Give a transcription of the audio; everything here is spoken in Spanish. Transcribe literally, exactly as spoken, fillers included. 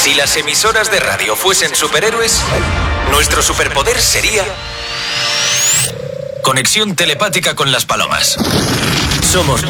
Si las emisoras de radio fuesen superhéroes, nuestro superpoder sería conexión telepática con las palomas. Somos